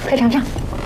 快尝尝。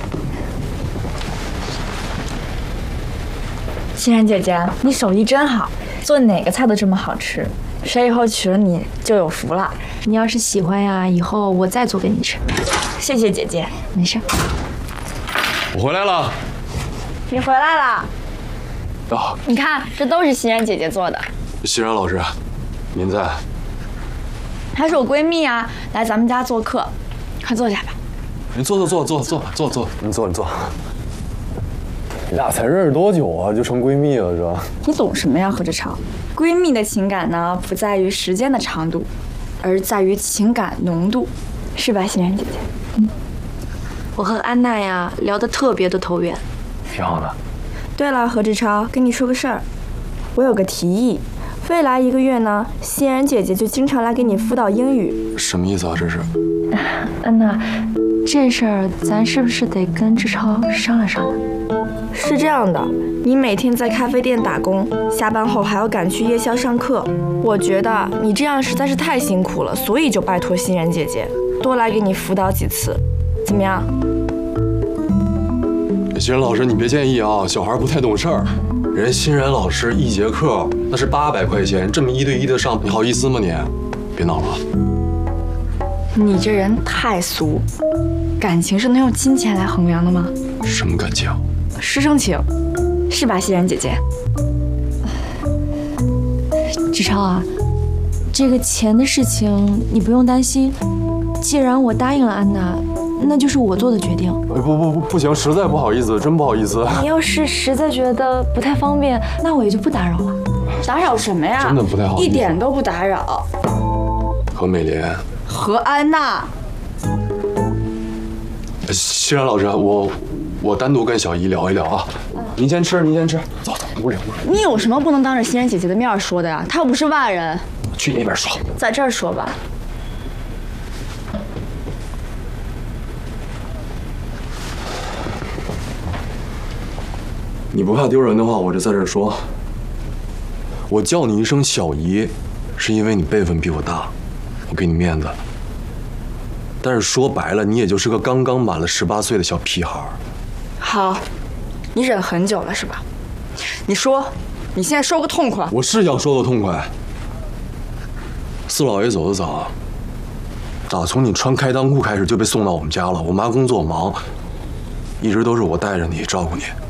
欣然姐姐，你手艺真好，做哪个菜都这么好吃，谁以后娶了你就有福了。 你要是喜欢呀，以后我再做给你吃。 谢谢姐姐。 没事。 我回来了。 你回来了。 啊， 你看，这都是欣然姐姐做的。 欣然老师，您在？ 她是我闺蜜啊，来咱们家做客，快坐下吧。 您坐，您坐。你俩才认识多久啊，就成闺蜜了是吧？ 你懂什么呀，何志超？闺蜜的情感呢，不在于时间的长度，而在于情感浓度，是吧，欣然姐姐？ 我和安娜呀聊得特别的投缘， 挺好的。 对了，何志超，跟你说个事儿，我有个提议，未来1个月呢，欣然姐姐就经常来给你辅导英语。 什么意思啊？这是？ 安娜，这事儿咱是不是得跟志超商量商量？ 是这样的，你每天在咖啡店打工，下班后还要赶去夜校上课，我觉得你这样实在是太辛苦了，所以就拜托欣然姐姐多来给你辅导几次，怎么样？ 欣然老师，你别介意啊，小孩不太懂事儿。人欣然老师1节课那是800块钱，这么1对1的上，你好意思吗你？别闹了。 你这人太俗，感情是能用金钱来衡量的吗？ 什么感情？ 师生情，是吧，欣然姐姐？ 志超啊，这个钱的事情你不用担心，既然我答应了安娜，那就是我做的决定。 不行，实在不好意思，真不好意思。 你要是实在觉得不太方便，那我也就不打扰了。 打扰什么呀？ 真的不太好意思， 一点都不打扰。 和美莲， 和安娜。 欣然老师，我单独跟小姨聊一聊啊。您先吃，走，屋里。 你有什么不能当着欣然姐姐的面说的呀？她又不是外人。 去那边说， 在这儿说吧。 你不怕丢人的话，我就在这儿说。我叫你一声小姨，是因为你辈分比我大，我给你面子。但是说白了，你也就是个刚刚满了18岁的小屁孩。 好，你忍很久了是吧？你说，你现在说个痛快。 我是想说个痛快。四老爷走得早，打从你穿开裆裤开始就被送到我们家了。我妈工作忙，一直都是我带着你照顾你。